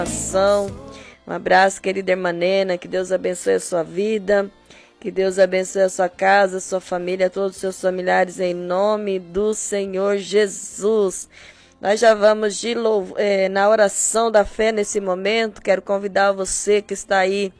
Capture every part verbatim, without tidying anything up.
Um abraço, querida irmã Nena, que Deus abençoe a sua vida, que Deus abençoe a sua casa, a sua família, todos os seus familiares, em nome do Senhor Jesus. Nós já vamos de louvo, é, na oração da fé nesse momento. Quero convidar você que está aí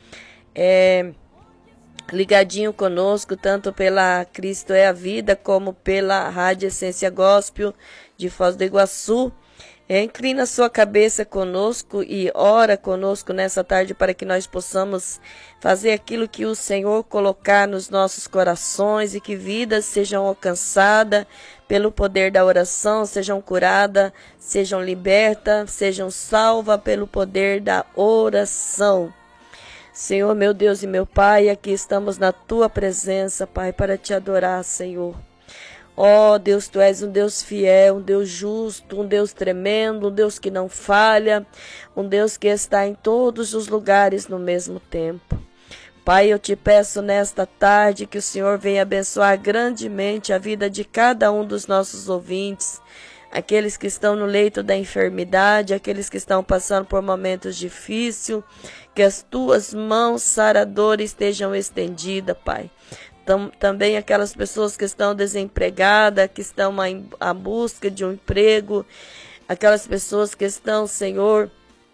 é, ligadinho conosco, tanto pela Cristo é a Vida, como pela Rádio Essência Gospel de Foz do Iguaçu. É, inclina sua cabeça conosco e ora conosco nessa tarde para que nós possamos fazer aquilo que o Senhor colocar nos nossos corações e que vidas sejam alcançadas pelo poder da oração, sejam curadas, sejam libertas, sejam salvas pelo poder da oração. Senhor, meu Deus e meu Pai, aqui estamos na Tua presença, Pai, para Te adorar, Senhor. Ó, oh, Deus, Tu és um Deus fiel, um Deus justo, um Deus tremendo, um Deus que não falha, um Deus que está em todos os lugares no mesmo tempo. Pai, eu Te peço nesta tarde que o Senhor venha abençoar grandemente a vida de cada um dos nossos ouvintes, aqueles que estão no leito da enfermidade, aqueles que estão passando por momentos difíceis, que as Tuas mãos saradoras estejam estendidas, Pai. Também aquelas pessoas que estão desempregadas, que estão à busca de um emprego, aquelas pessoas que estão, Senhor,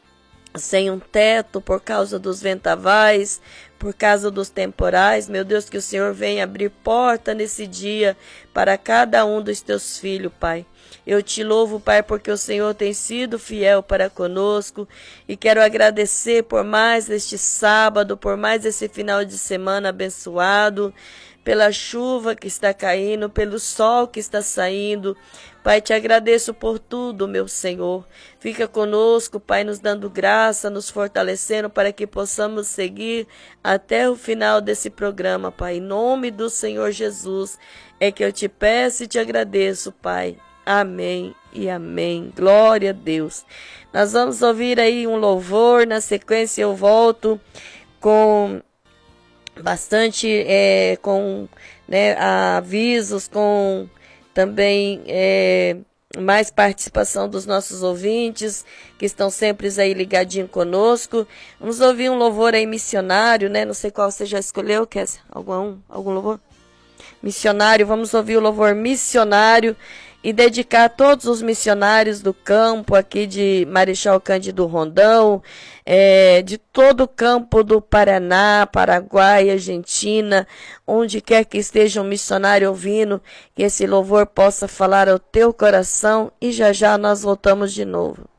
sem um teto por causa dos vendavais, por causa dos temporais. Meu Deus, que o Senhor venha abrir porta nesse dia para cada um dos Teus filhos, Pai. Eu Te louvo, Pai, porque o Senhor tem sido fiel para conosco e quero agradecer por mais este sábado, por mais esse final de semana abençoado, pela chuva que está caindo, pelo sol que está saindo. Pai, Te agradeço por tudo, meu Senhor. Fica conosco, Pai, nos dando graça, nos fortalecendo para que possamos seguir até o final desse programa, Pai. Em nome do Senhor Jesus é que eu Te peço e Te agradeço, Pai. Amém e amém. Glória a Deus. Nós vamos ouvir aí um louvor. Na sequência eu volto com bastante, é, com né, avisos, com também é, mais participação dos nossos ouvintes, que estão sempre aí ligadinho conosco. Vamos ouvir um louvor aí missionário, né? Não sei qual você já escolheu, Kessia? Algum, algum louvor? Missionário, vamos ouvir o louvor missionário e dedicar a todos os missionários do campo aqui de Marechal Cândido Rondão, é, de todo o campo do Paraná, Paraguai, Argentina, onde quer que esteja um missionário ouvindo, que esse louvor possa falar ao teu coração, e já já nós voltamos de novo.